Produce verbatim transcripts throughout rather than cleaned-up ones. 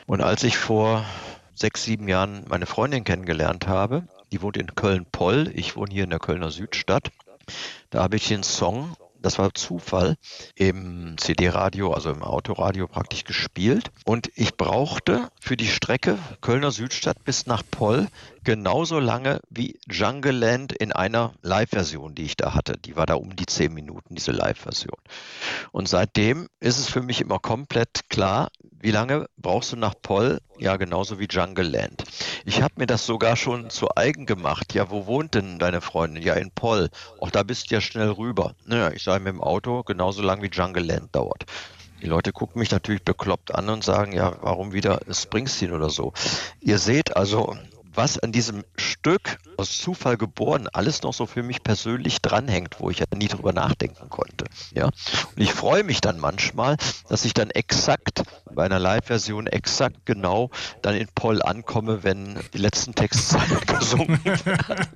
Und als ich vor sechs, sieben Jahren meine Freundin kennengelernt habe, die wohnt in Köln-Poll, ich wohne hier in der Kölner Südstadt, da habe ich den Song, das war Zufall, im C D-Radio, also im Autoradio praktisch gespielt. Und ich brauchte für die Strecke Kölner Südstadt bis nach Poll genauso lange wie Jungle Land in einer Live-Version, die ich da hatte. Die war da um die zehn Minuten, diese Live-Version. Und seitdem ist es für mich immer komplett klar, wie lange brauchst du nach Poll? Ja, genauso wie Jungle Land. Ich habe mir das sogar schon zu eigen gemacht. Ja, wo wohnt denn deine Freundin? Ja, in Poll. Auch da bist du ja schnell rüber. Naja, ich sage mit dem Auto genauso lang wie Jungle Land dauert. Die Leute gucken mich natürlich bekloppt an und sagen, ja, warum wieder Springsteen oder so? Ihr seht also, was an diesem Stück aus Zufall geboren alles noch so für mich persönlich dranhängt, wo ich ja nie drüber nachdenken konnte. Ja? Und ich freue mich dann manchmal, dass ich dann exakt bei einer Live-Version exakt genau dann in Poll ankomme, wenn die letzten Textzeilen gesungen werden.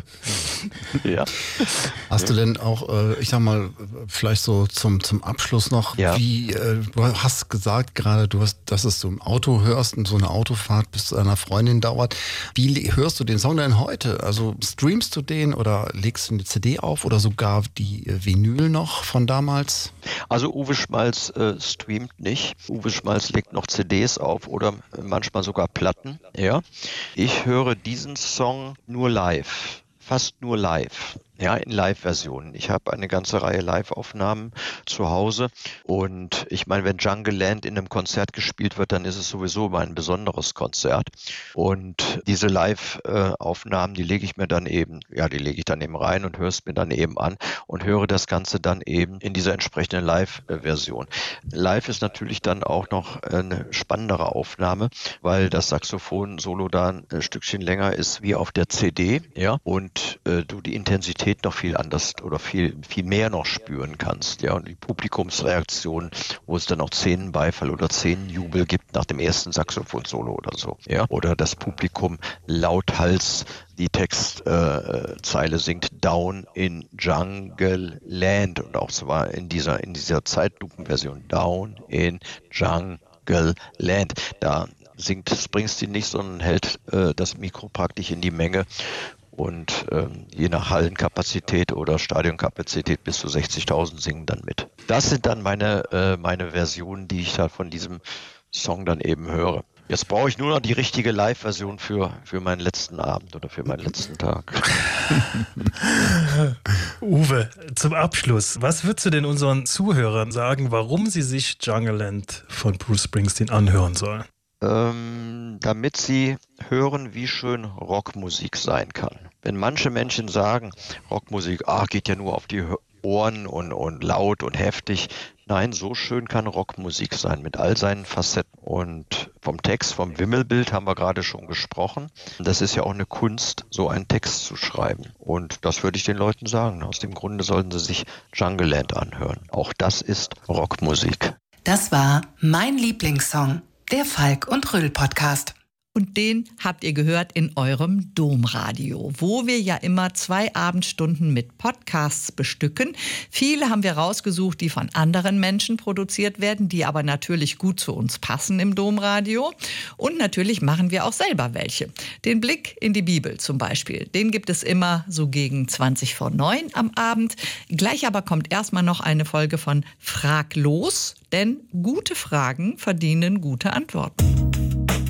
Ja. Hast du denn auch, äh, ich sag mal, vielleicht so zum, zum Abschluss noch, ja. wie, äh, du hast gesagt gerade, du hast, dass es so im Auto hörst und so eine Autofahrt bis zu einer Freundin dauert. Wie hörst du den Song denn heute? Also streamst du den oder legst du eine C D auf oder sogar die äh, Vinyl noch von damals? Also Uwe Schmalz äh, streamt nicht. Uwe Schmalz legt noch C Ds auf oder manchmal sogar Platten. Ja. Ich höre diesen Song nur live. Fast nur live, ja, in Live-Versionen. Ich habe eine ganze Reihe Live-Aufnahmen zu Hause und ich meine, wenn Jungle Land in einem Konzert gespielt wird, dann ist es sowieso mal ein besonderes Konzert und diese Live-Aufnahmen, die lege ich mir dann eben, ja, die lege ich dann eben rein und höre es mir dann eben an und höre das Ganze dann eben in dieser entsprechenden Live-Version. Live ist natürlich dann auch noch eine spannendere Aufnahme, weil das Saxophon-Solo da ein Stückchen länger ist wie auf der C D, ja, und äh, du die Intensität noch viel anders oder viel viel mehr noch spüren kannst, ja, und die Publikumsreaktion, wo es dann auch Szenenbeifall oder Szenenjubel gibt nach dem ersten Saxophon-Solo oder so, ja, oder das Publikum lauthals die Textzeile äh, singt Down in Jungle Land und auch zwar in dieser in dieser Zeitlupenversion Down in Jungle Land. Da singt Springsteen nicht, sondern hält äh, das Mikro praktisch in die Menge. Und ähm, je nach Hallenkapazität oder Stadionkapazität bis zu sechzigtausend singen dann mit. Das sind dann meine, äh, meine Versionen, die ich da von diesem Song dann eben höre. Jetzt brauche ich nur noch die richtige Live-Version für, für meinen letzten Abend oder für meinen letzten Tag. Uwe, zum Abschluss, was würdest du denn unseren Zuhörern sagen, warum sie sich Jungle Land von Bruce Springsteen anhören sollen? Ähm, damit sie hören, wie schön Rockmusik sein kann. Wenn manche Menschen sagen, Rockmusik, ah, geht ja nur auf die Ohren und, und laut und heftig. Nein, so schön kann Rockmusik sein, mit all seinen Facetten. Und vom Text, vom Wimmelbild haben wir gerade schon gesprochen. Das ist ja auch eine Kunst, so einen Text zu schreiben. Und das würde ich den Leuten sagen. Aus dem Grunde sollten sie sich Jungle Land anhören. Auch das ist Rockmusik. Das war mein Lieblingssong. Der Falk und Röll Podcast. Und den habt ihr gehört in eurem Domradio, wo wir ja immer zwei Abendstunden mit Podcasts bestücken. Viele haben wir rausgesucht, die von anderen Menschen produziert werden, die aber natürlich gut zu uns passen im Domradio. Und natürlich machen wir auch selber welche. Den Blick in die Bibel zum Beispiel, den gibt es immer so gegen zwanzig vor neun am Abend. Gleich aber kommt erstmal noch eine Folge von Frag los, denn gute Fragen verdienen gute Antworten.